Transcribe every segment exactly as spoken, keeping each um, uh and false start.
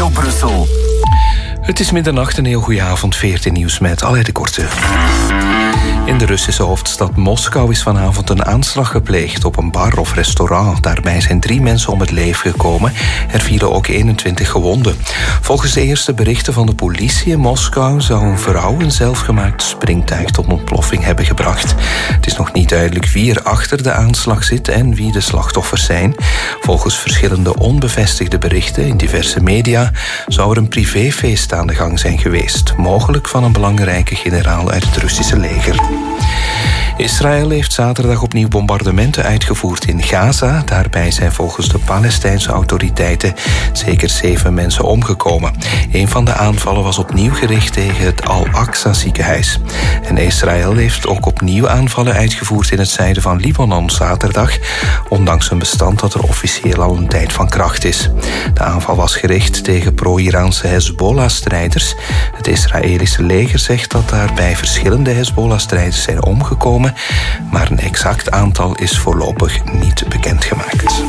Brussel. Het is middernacht, een heel goede avond, veertien nieuws met Alain de Korte. In de Russische hoofdstad Moskou is vanavond een aanslag gepleegd op een bar of restaurant. Daarbij zijn drie mensen om het leven gekomen. Er vielen ook eenentwintig gewonden. Volgens de eerste berichten van de politie in Moskou zou een vrouw een zelfgemaakt springtuig tot ontploffing hebben gebracht. Het is nog niet duidelijk wie er achter de aanslag zit en wie de slachtoffers zijn. Volgens verschillende onbevestigde berichten in diverse media zou er een privéfeest aan de gang zijn geweest. Mogelijk van een belangrijke generaal uit het Russische leger. Israël heeft zaterdag opnieuw bombardementen uitgevoerd in Gaza. Daarbij zijn volgens de Palestijnse autoriteiten zeker zeven mensen omgekomen. Een van de aanvallen was opnieuw gericht tegen het Al-Aqsa ziekenhuis. En Israël heeft ook opnieuw aanvallen uitgevoerd in het zuiden van Libanon zaterdag, ondanks een bestand dat er officieel al een tijd van kracht is. De aanval was gericht tegen pro-Iraanse Hezbollah-strijders. Het Israëlische leger zegt dat daarbij verschillende Hezbollah-strijders zijn omgekomen, maar een exact aantal is voorlopig niet bekendgemaakt.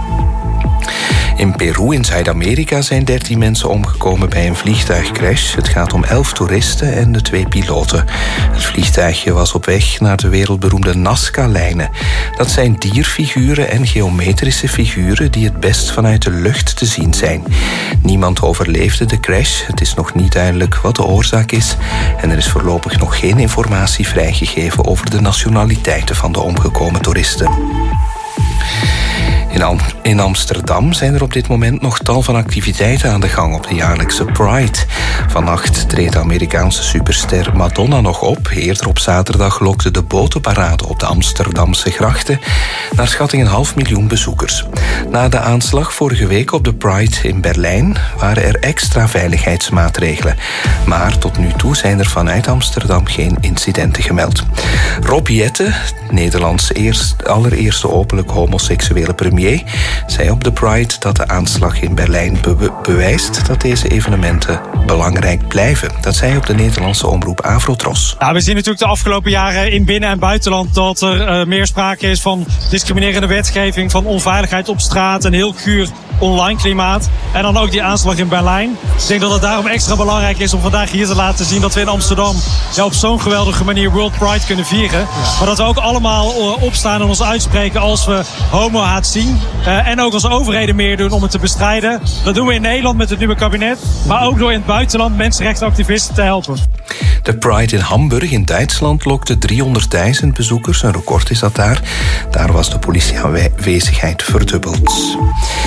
In Peru in Zuid-Amerika zijn dertien mensen omgekomen bij een vliegtuigcrash. Het gaat om elf toeristen en de twee piloten. Het vliegtuigje was op weg naar de wereldberoemde Nazca-lijnen. Dat zijn dierfiguren en geometrische figuren die het best vanuit de lucht te zien zijn. Niemand overleefde de crash. Het is nog niet duidelijk wat de oorzaak is. En er is voorlopig nog geen informatie vrijgegeven over de nationaliteiten van de omgekomen toeristen. In, Am- in Amsterdam zijn er op dit moment nog tal van activiteiten aan de gang op de jaarlijkse Pride. Vannacht treedt de Amerikaanse superster Madonna nog op. Eerder op zaterdag lokte de botenparade op de Amsterdamse grachten naar schatting een half miljoen bezoekers. Na de aanslag vorige week op de Pride in Berlijn waren er extra veiligheidsmaatregelen. Maar tot nu toe zijn er vanuit Amsterdam geen incidenten gemeld. Rob Jetten, Nederlands eerst, allereerste openlijk homoseksuele premier, zei op de Pride dat de aanslag in Berlijn be- bewijst dat deze evenementen belangrijk blijven. Dat zei op de Nederlandse omroep Avrotros. Ja, we zien natuurlijk de afgelopen jaren in binnen- en buitenland dat er uh, meer sprake is van discriminerende wetgeving, van onveiligheid op straat, een heel guur online klimaat. En dan ook die aanslag in Berlijn. Ik denk dat het daarom extra belangrijk is om vandaag hier te laten zien dat we in Amsterdam ja, op zo'n geweldige manier World Pride kunnen vieren. Ja. Maar dat we ook allemaal uh, opstaan en ons uitspreken als we homo-haat zien. Uh, en ook als overheden meer doen om het te bestrijden. Dat doen we in Nederland met het nieuwe kabinet. Maar ook door in het buitenland mensenrechtenactivisten te helpen. De Pride in Hamburg in Duitsland lokte driehonderdduizend bezoekers. Een record is dat daar. Daar was de politieaanwezigheid verdubbeld.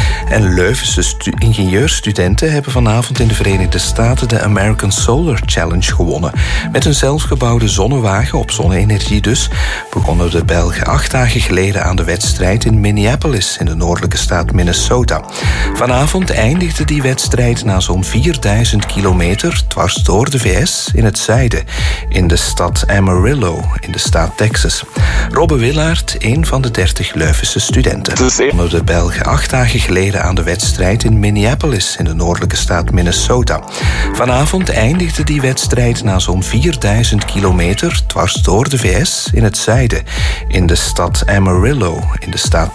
En Leuvense stu- ingenieurstudenten hebben vanavond in de Verenigde Staten de American Solar Challenge gewonnen. Met een zelfgebouwde zonnewagen, op zonne-energie dus, begonnen de Belgen acht dagen geleden aan de wedstrijd in Minneapolis, in de noordelijke staat Minnesota. Vanavond eindigde die wedstrijd na zo'n vierduizend kilometer dwars door de V S in het zuiden, in de stad Amarillo, in de staat Texas. Robbe Willaert, een van de dertig Leuvense studenten. Begonnen de Belgen acht dagen geleden aan de wedstrijd in Minneapolis, in de noordelijke staat Minnesota. Vanavond eindigde die wedstrijd na zo'n vierduizend kilometer dwars door de V S in het zuiden, in de stad Amarillo, in de staat